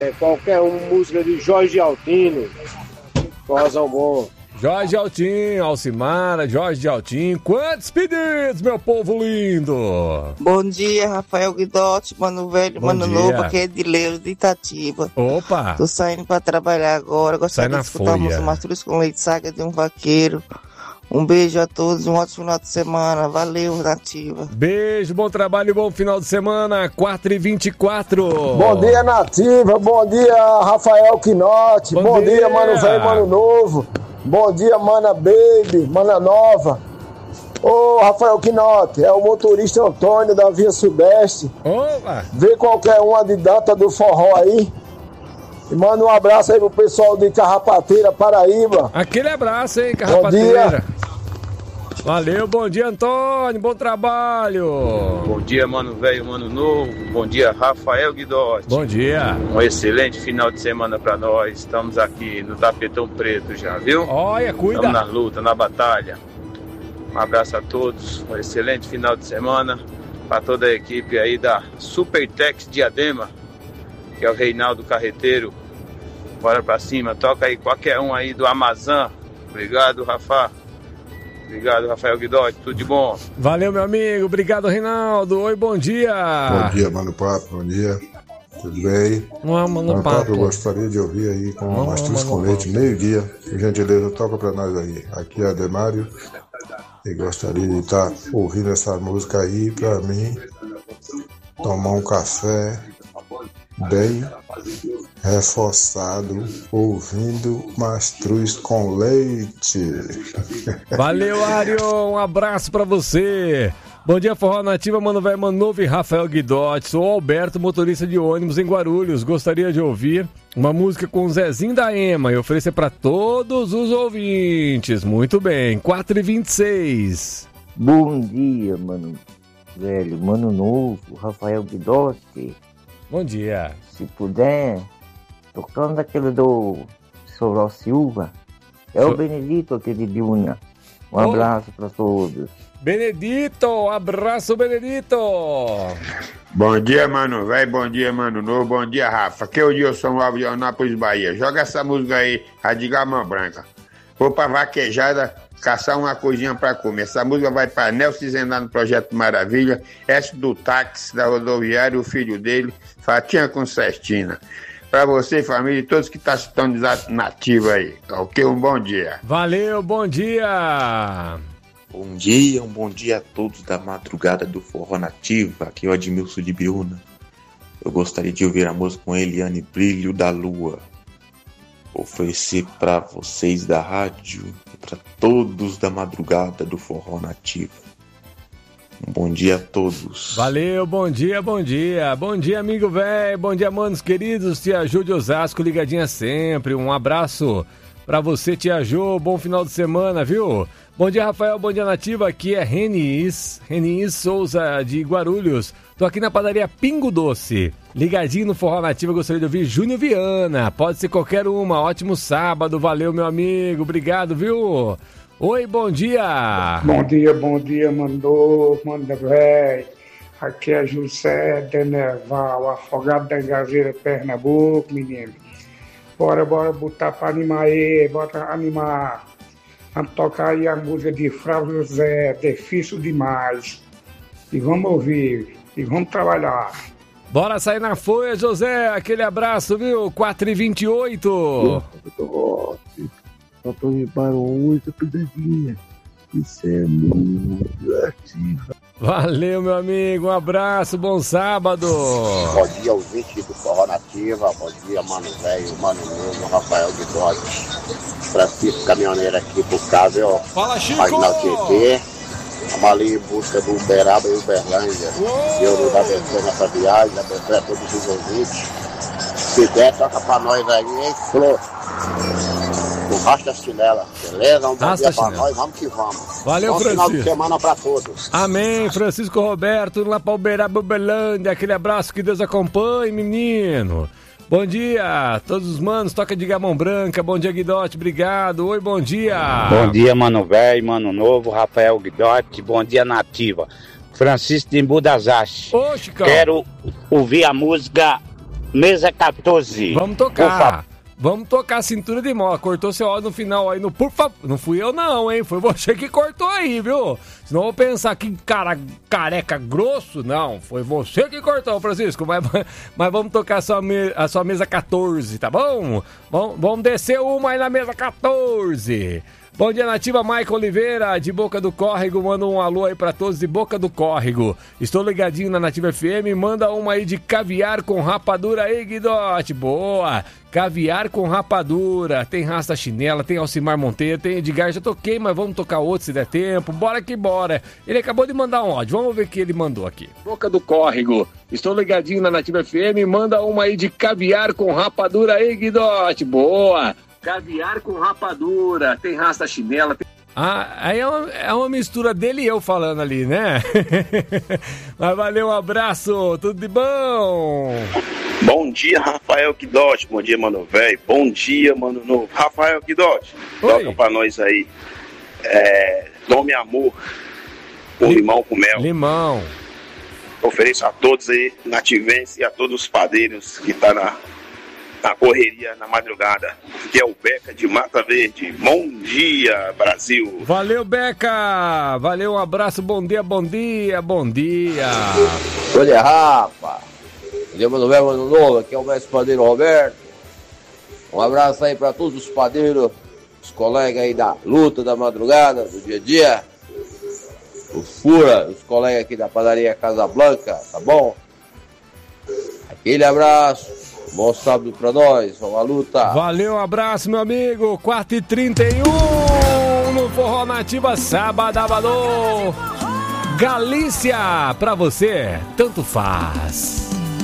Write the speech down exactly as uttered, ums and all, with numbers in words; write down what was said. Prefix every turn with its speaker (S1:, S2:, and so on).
S1: É, qualquer um, música de Jorge Altino. Forrozão bom.
S2: Jorge Altinho, Alcimara, Jorge Altinho. Quantos pedidos, meu povo lindo?
S3: Bom dia, Rafael Guidotti, Mano Velho,
S2: Bom
S3: Mano
S2: dia.
S3: Novo, aqui é Edileiro de Itatiba.
S2: Opa!
S3: Tô saindo pra trabalhar agora, gostaria de escutar a música Mastruz com Leite, Saga de um Vaqueiro. Um beijo a todos, um ótimo final de semana. Valeu, Nativa.
S2: Beijo, bom trabalho, bom final de semana. quatro e vinte e quatro.
S4: Bom dia, Nativa. Bom dia, Rafael Quinote. Bom, Bom dia. dia, Mano Velho, Mano Novo. Bom dia, Mana Baby, Mana Nova. Ô, Rafael Quinote, é o motorista Antônio da Via Sudeste.
S2: Opa!
S4: Vê qualquer uma de data do forró aí. E manda um abraço aí pro pessoal de Carrapateira, Paraíba.
S2: Aquele abraço, hein, Carrapateira. Bom dia. Valeu, bom dia, Antônio, bom trabalho.
S5: Bom dia, Mano Velho, Mano Novo. Bom dia, Rafael Guidotti.
S2: Bom dia.
S5: Um excelente final de semana pra nós. Estamos aqui no Tapetão Preto já, viu?
S2: Olha, cuida.
S5: Estamos na luta, na batalha. Um abraço a todos, um excelente final de semana para toda a equipe aí da Supertex Diadema, que é o Reinaldo Carreteiro. Bora pra cima, toca aí qualquer um aí do Amazon. Obrigado, Rafa. Obrigado, Rafael Guidotti, tudo de bom.
S2: Valeu, meu amigo, obrigado, Reinaldo. Oi, bom dia.
S6: Bom dia, Mano Papo, bom dia. Tudo bem?
S2: Não, Mano Papo.
S6: Eu gostaria de ouvir aí com uma mastruz com leite, meio-dia. Por gentileza, toca pra nós aí. Aqui é Ademário. E gostaria de estar ouvindo essa música aí pra mim tomar um café bem reforçado, ouvindo Mastruz com Leite.
S2: Valeu, Arion, um abraço pra você. Bom dia, Forró Nativa, Mano Velho, Mano Novo e Rafael Guidotti. Sou Alberto, motorista de ônibus em Guarulhos. Gostaria de ouvir uma música com o Zezinho da Ema e oferecer para todos os ouvintes. Muito bem, quatro e vinte e seis.
S7: Bom dia, Mano Velho, Mano Novo, Rafael Guidotti.
S2: Bom dia.
S7: Se puder, tocando aquele do Soró Silva, é o Benedito aqui de Biúna. Um oh. abraço para todos.
S2: Benedito, abraço, Benedito.
S8: Bom dia, Mano Velho, bom dia, Mano Novo, bom dia, Rafa. Aqui é o Dilson Alves de Anápolis, Bahia. Joga essa música aí, a de Gamã Branca. Vou pra vaquejada caçar uma coisinha pra comer. Essa música vai pra Nelson Zendar no Projeto Maravilha, S do táxi da rodoviária, o filho dele, Fatinha com Cestina. Pra você, família, e todos que tá, estão nativos aí. Ok, um bom dia.
S2: Valeu, bom dia.
S9: Bom dia, um bom dia a todos da madrugada do Forró Nativa. Aqui é o Admilson de Biúna. Eu gostaria de ouvir a música com Eliane, Brilho da Lua. Oferecer para vocês da rádio e para todos da madrugada do Forró Nativa. Um bom dia a todos.
S2: Valeu, bom dia, bom dia. Bom dia, amigo velho. Bom dia, manos queridos. Tia Ju de Osasco, ligadinha sempre. Um abraço pra você, Tia Ju. Bom final de semana, viu? Bom dia, Rafael. Bom dia, Nativa. Aqui é Renis. Renis Souza de Guarulhos. Tô aqui na padaria Pingo Doce. Ligadinho no Forró Nativa. Gostaria de ouvir Júnior Viana. Pode ser qualquer uma. Ótimo sábado. Valeu, meu amigo. Obrigado, viu? Oi, bom dia.
S10: Bom dia, bom dia, mandou, manda velho. Aqui é José Denerval, afogado da Engazeira, Pernambuco, menino. Bora, bora botar pra animar aí, bora animar. Vamos tocar aí a música de Flávio José, Difícil Demais. E vamos ouvir, e vamos trabalhar.
S2: Bora sair na folha, José. Aquele abraço, viu? quatro e vinte e oito.
S11: Só pra me para uma pesadinha. Isso é muito ativa.
S2: Valeu, meu amigo. Um abraço, bom sábado.
S12: Bom dia, ouvinte do Forró Nativa. Bom dia, Mano Velho, Mano Novo, Rafael Guidotti. Francisco Caminhoneiro aqui pro Cável.
S2: Fala, Chico!
S12: Marginal Tietê. Vamos ali em busca do Uberaba e Uberlândia. Deus nos abençoe nessa viagem, abençoe a todos os ouvintes. Se der, toca pra nós aí, hein, Flor? O Rasta Chinela, beleza? Um bom
S2: Rasta
S12: dia pra
S2: Chinela.
S12: nós, vamos que vamos.
S2: Valeu,
S12: bom
S2: Francisco.
S12: Final de semana pra todos.
S2: Amém, Francisco Roberto, lá pra Uberaba, Uberlândia. Aquele abraço, que Deus acompanhe, menino. Bom dia, todos os manos, toca de Gamão Branca. Bom dia, Guidotti, obrigado. Oi, bom dia.
S13: Bom dia, Mano Velho, Mano Novo, Rafael Guidotti. Bom dia, Nativa. Francisco de Embu das Artes.
S2: Ô, Chicão.
S13: Quero ouvir a música mesa quatorze.
S2: Vamos tocar. Vamos tocar a cintura de mola. Cortou seu áudio no final aí no por favor. Não fui eu não, hein? Foi você que cortou aí, viu? Senão eu vou pensar que cara careca grosso. Não, foi você que cortou, Francisco. Mas, mas vamos tocar a sua, me, a sua mesa quatorze, tá bom? Vamos, vamos descer uma aí na mesa quatorze. Bom dia, Nativa. Michael Oliveira, de Boca do Córrego, manda um alô aí pra todos de Boca do Córrego. Estou ligadinho na Nativa F M, manda uma aí de caviar com rapadura aí, Guidote. Boa! Caviar com rapadura, tem Rasta Chinela, tem Alcimar Monteiro, tem Edgar, já toquei, mas vamos tocar outro se der tempo. Bora que bora. Ele acabou de mandar um áudio, vamos ver o que ele mandou aqui. Boca do Córrego, estou ligadinho na Nativa F M, manda uma aí de caviar com rapadura aí, Guidote. Boa! Caviar com rapadura, tem Rasta Chinela, tem... Ah, aí é uma, é uma mistura dele e eu falando ali, né? Mas valeu, um abraço, tudo de bom?
S14: Bom dia, Rafael Guidotti, bom dia, mano velho, bom dia, mano novo. Rafael Guidotti, toca pra nós aí, é, Tome Amor, com Lim... limão com mel.
S2: Limão.
S14: Ofereço a todos aí, nativenses e a todos os padeiros que tá na... na correria, na madrugada, que é o Beca de Mata Verde. Bom dia, Brasil.
S2: Valeu, Beca. Valeu, um abraço, bom dia, bom dia, bom dia.
S15: Bom dia, Rafa. Bom dia, mano velho, mano novo. Aqui é o mestre padeiro Roberto. Um abraço aí pra todos os padeiros, os colegas aí da luta da madrugada, do dia a dia. Os fura, os colegas aqui da padaria Casa Blanca, tá bom? Aquele abraço. Bom sábado pra nós, vamos à luta.
S2: Valeu, um abraço, meu amigo. quatro e trinta e um no Forró Nativa, sábado, Galícia, pra você, tanto faz.